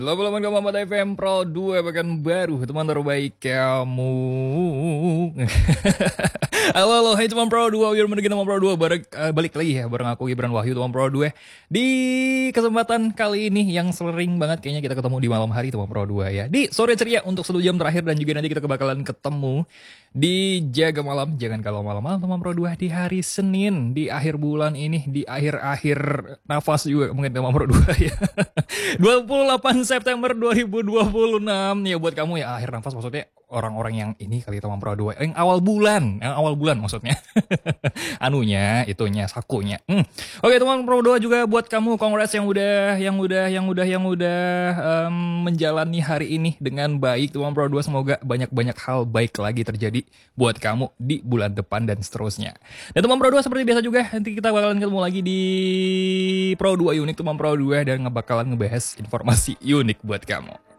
Lama-lama gak Mamat FM Pro 2 bahkan baru teman terbaik kamu. Halo, hai teman Pro 2, wir mendengar teman Pro 2 balik lagi ya bareng aku Gibran Wahyu teman Pro 2. Di kesempatan kali ini yang sering banget kayaknya kita ketemu di malam hari teman Pro 2 ya. Di sore ceria untuk 1 jam terakhir dan juga nanti kita bakalan ketemu di Jaga Malam, jangan kalau malam-malam teman Pro 2 di hari Senin di akhir bulan ini, di akhir-akhir nafas juga mungkin teman Pro 2 ya. 28 September 2026 ya buat kamu ya, akhir nafas maksudnya orang-orang yang ini kali teman Pro 2 yang awal bulan maksudnya. Anunya itunya sakunya. Oke teman Pro 2 juga buat kamu, congrats yang udah menjalani hari ini dengan baik teman Pro 2, semoga banyak-banyak hal baik lagi terjadi buat kamu di bulan depan dan seterusnya. Dan teman Pro 2 seperti biasa juga nanti kita bakalan ketemu lagi di Pro 2 Unik teman Pro 2 dan bakalan ngebahas informasi unik buat kamu.